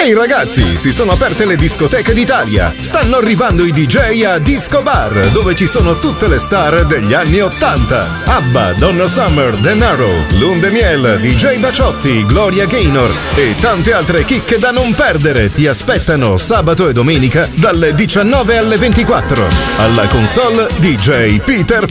Ehi ragazzi, si sono aperte le discoteche d'Italia. Stanno arrivando i DJ a Disco Bar, dove ci sono tutte le star degli anni 80. Abba, Donna Summer, Denaro, Lunde Miel, DJ Baciotti, Gloria Gaynor e tante altre chicche da non perdere ti aspettano sabato e domenica dalle 19 alle 24. Alla console DJ Peter